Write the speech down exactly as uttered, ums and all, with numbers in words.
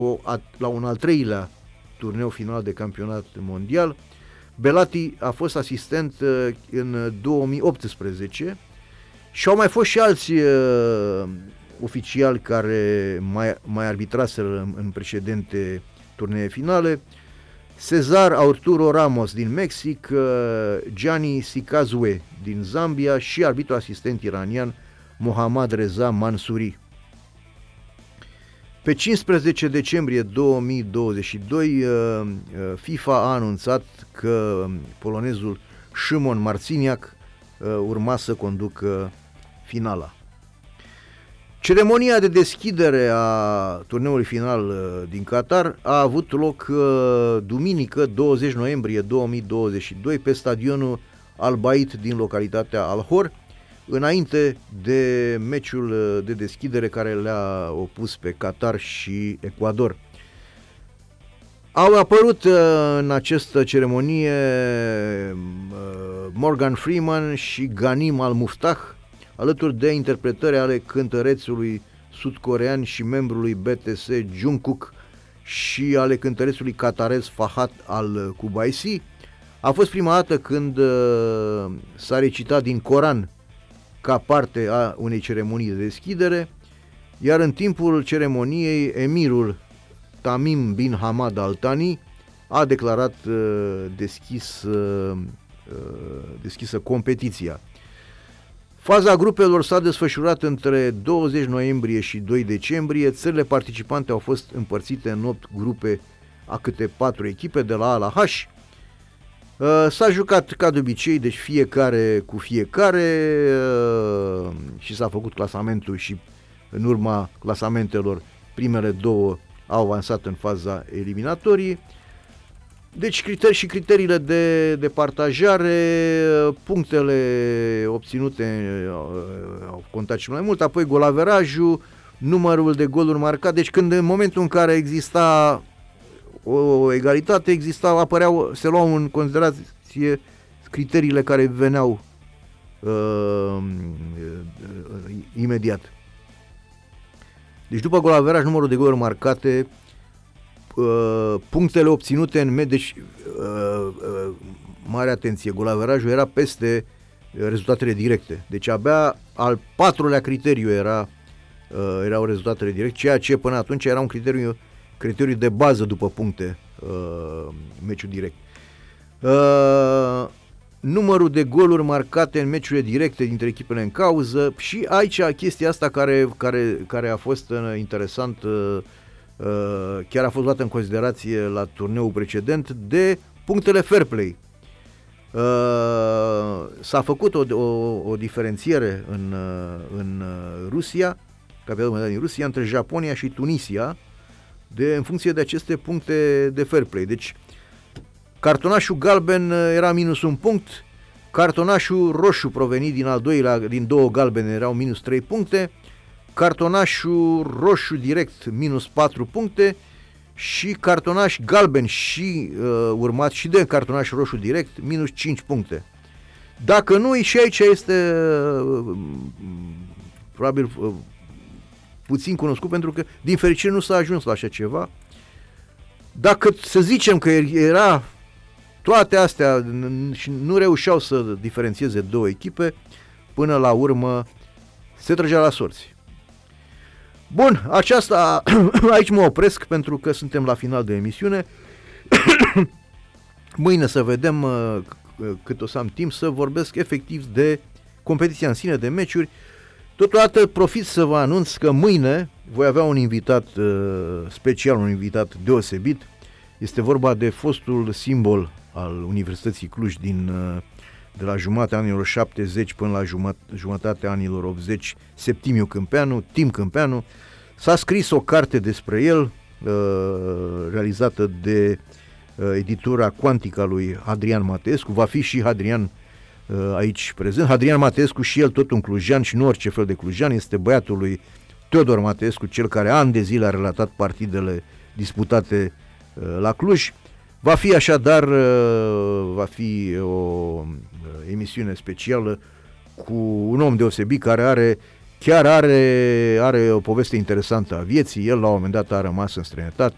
o, a, la un al treilea turneu final de campionat mondial. Belati a fost asistent uh, în două mii optsprezece și au mai fost și alți uh, oficiali care mai, mai arbitraseră în, în precedente turnee finale. Cezar Arturo Ramos din Mexic, uh, Gianni Sikazwe din Zambia și arbitru asistent iranian Mohammad Reza Mansouri. Pe cincisprezece decembrie două mii douăzeci și doi, FIFA a anunțat că polonezul Szymon Marciniak urma să conducă finala. Ceremonia de deschidere a turneului final din Qatar a avut loc duminică douăzeci noiembrie două mii douăzeci și doi pe stadionul Al Bayt din localitatea Al-Hor, înainte de meciul de deschidere care le-a opus pe Qatar și Ecuador. Au apărut în această ceremonie Morgan Freeman și Ghanim Al-Muftah, alături de interpretări ale cântărețului sud-corean și membrului B T S Jungkook și ale cântărețului qatarez Fahad Al-Kubaisi. A fost prima dată când s-a recitat din Coran ca parte a unei ceremonii de deschidere, iar în timpul ceremoniei emirul Tamim bin Hamad Al Thani a declarat uh, deschis, uh, deschisă competiția. Faza grupelor s-a desfășurat între douăzeci noiembrie și doi decembrie. Țările participante au fost împărțite în opt grupe a câte patru echipe de la A la H. S-a jucat ca de obicei, deci fiecare cu fiecare și s-a făcut clasamentul și în urma clasamentelor primele două au avansat în faza eliminatorii. Deci criterii și criteriile de, de partajare, punctele obținute au contat și mai mult, apoi golaverajul, numărul de goluri marcat, deci când în momentul în care exista o egalitate, exista, apăreau, se luau în considerație criteriile care veneau uh, uh, imediat. Deci după golaveraj, numărul de goluri marcate, uh, punctele obținute în medie, deci uh, uh, mare atenție, golaverajul era peste rezultatele directe. Deci abia al patrulea criteriu era, uh, erau rezultatele directe, ceea ce până atunci era un criteriu criteriul de bază după puncte, uh, meciul direct. Uh, numărul de goluri marcate în meciurile directe dintre echipele în cauză și aici chestia asta care, care, care a fost uh, interesant, uh, uh, chiar a fost luată în considerație la turneul precedent, de punctele fair play. Uh, s-a făcut o, o, o diferențiere în, uh, în Rusia, capitalul din Rusia, între Japonia și Tunisia, de, în funcție de aceste puncte de fair play. Deci cartonașul galben era minus un punct, cartonașul roșu provenit din al doilea, din două galbene erau minus trei puncte, cartonașul roșu direct minus patru puncte și cartonaș galben și uh, urmat și de cartonaș roșu direct minus cinci puncte. Dacă nu, și aici este uh, probabil uh, puțin cunoscut, pentru că din fericire nu s-a ajuns la așa ceva. Dacă să zicem că era toate astea și nu reușeau să diferențieze două echipe, până la urmă se trăgea la sorți. Bun, aceasta, aici mă opresc pentru că suntem la final de emisiune. Mâine să vedem cât o să am timp să vorbesc efectiv de competiția în sine, de meciuri. Totodată profit să vă anunț că mâine voi avea un invitat uh, special, un invitat deosebit. Este vorba de fostul simbol al Universității Cluj din, uh, de la jumatea anilor șaptezeci până la jumat, jumătatea anilor optzeci, Septimiu Câmpeanu, Tim Câmpeanu. S-a scris o carte despre el, uh, realizată de uh, editura Quantica lui Hadrian Mateescu. Va fi și Hadrian aici prezent. Hadrian Mateescu și el tot un clujan și nu orice fel de clujan, este băiatul lui Teodor Mateescu, cel care ani de zile a relatat partidele disputate la Cluj. Va fi așadar, va fi o emisiune specială cu un om deosebit care are, chiar are, are o poveste interesantă a vieții. El la un moment dat a rămas în străinătate,